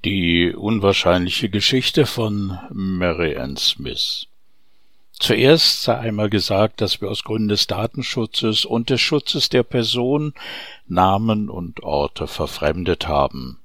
Die unwahrscheinliche Geschichte von Mary Ann Smith. Zuerst sei einmal gesagt, dass wir aus Gründen des Datenschutzes und des Schutzes der Person Namen und Orte verfremdet haben.